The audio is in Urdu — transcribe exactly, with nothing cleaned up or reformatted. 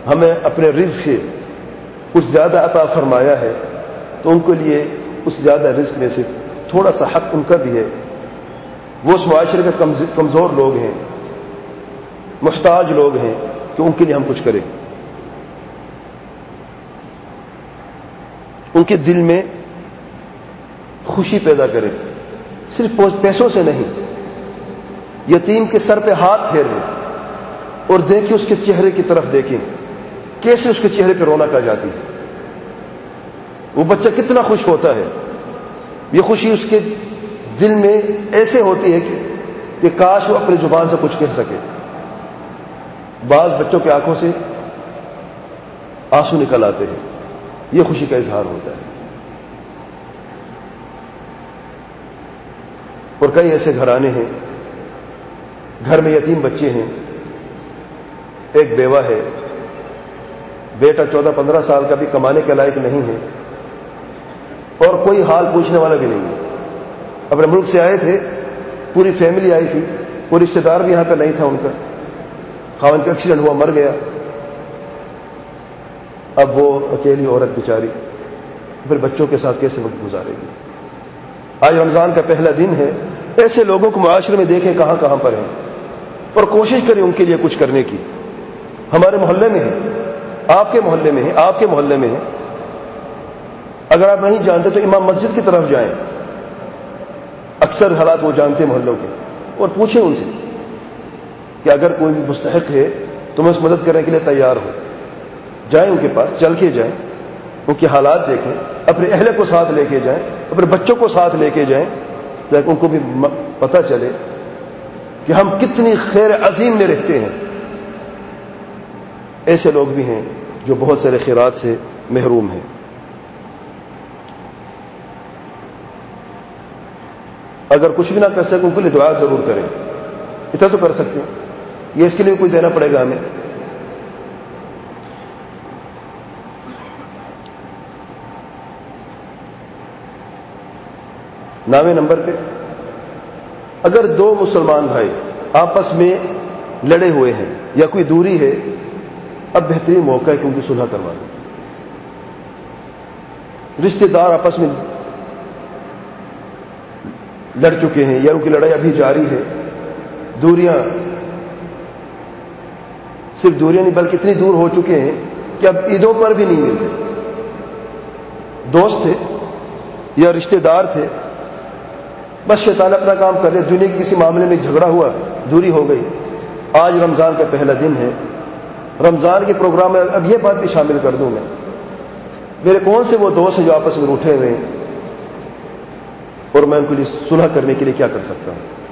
ہمیں اپنے رزق سے کچھ زیادہ عطا فرمایا ہے تو ان کے لیے اس زیادہ رزق میں سے تھوڑا سا حق ان کا بھی ہے. وہ اس معاشرے کے کمزور لوگ ہیں, محتاج لوگ ہیں, کہ ان کے لیے ہم کچھ کریں, ان کے دل میں خوشی پیدا کریں, صرف پیسوں سے نہیں. یتیم کے سر پہ ہاتھ پھیریں اور دیکھیں اس کے چہرے کی طرف دیکھیں کیسے اس کے چہرے پہ رونق آ جاتی ہے, وہ بچہ کتنا خوش ہوتا ہے. یہ خوشی اس کے دل میں ایسے ہوتی ہے کہ, کہ کاش وہ اپنی زبان سے کچھ کہہ سکے. بعض بچوں کی آنکھوں سے آنسو نکل آتے ہیں, یہ خوشی کا اظہار ہوتا ہے. اور کئی ایسے گھرانے ہیں, گھر میں یتیم بچے ہیں, ایک بیوہ ہے, بیٹا چودہ پندرہ سال کا بھی کمانے کے لائق نہیں ہے, اور کوئی حال پوچھنے والا بھی نہیں ہے. اپنے ملک سے آئے تھے, پوری فیملی آئی تھی, کوئی رشتے دار بھی یہاں پہ نہیں تھا ان کا, خاوند کا ایکسیڈنٹ ہوا, مر گیا. اب وہ اکیلی عورت بیچاری پھر بچوں کے ساتھ کیسے وقت گزارے گی؟ آج رمضان کا پہلا دن ہے, ایسے لوگوں کو معاشرے میں دیکھیں کہاں کہاں پر ہیں, اور کوشش کریں ان کے لیے کچھ کرنے کی. ہمارے محلے میں ہے, آپ کے محلے میں ہے, آپ کے محلے میں ہے. اگر آپ نہیں جانتے تو امام مسجد کی طرف جائیں, اکثر حالات وہ جانتے ہیں محلوں کے, اور پوچھیں ان سے کہ اگر کوئی بھی مستحق ہے تو میں اس مدد کرنے کے لیے تیار ہوں. جائیں ان کے پاس, چل کے جائیں, ان کے حالات دیکھیں, اپنے اہل کو ساتھ لے کے جائیں, اپنے بچوں کو ساتھ لے کے جائیں, تاکہ ان کو بھی پتہ چلے کہ ہم کتنی خیر عظیم میں رہتے ہیں. ایسے لوگ بھی ہیں جو بہت سارے خیرات سے محروم ہیں. اگر کچھ بھی نہ کر سکیں ان کے لیے دعا ضرور کریں, اتنا تو کر سکتے ہیں, یہ اس کے لیے کوئی دینا پڑے گا ہمیں. نامے نمبر پہ اگر دو مسلمان بھائی آپس میں لڑے ہوئے ہیں یا کوئی دوری ہے, اب بہترین موقع ہے کہ ان کی صلح کروا دیں. رشتے دار آپس میں لڑ چکے ہیں یا ان کی لڑائی ابھی جاری ہے, دوریاں صرف دوریاں نہیں بلکہ اتنی دور ہو چکے ہیں کہ اب عیدوں پر بھی نہیں ملتے. دوست تھے یا رشتے دار تھے, بس شیطان اپنا کام کر رہے, دنیا کے کسی معاملے میں جھگڑا ہوا, دوری ہو گئی. آج رمضان کا پہلا دن ہے, رمضان کے پروگرام میں اب یہ بات بھی شامل کر دوں میں, میرے کون سے وہ دوست ہیں جو آپس میں روٹھے ہوئے ہیں, اور میں ان کے لیے صلح کرنے کے لیے کیا کر سکتا ہوں.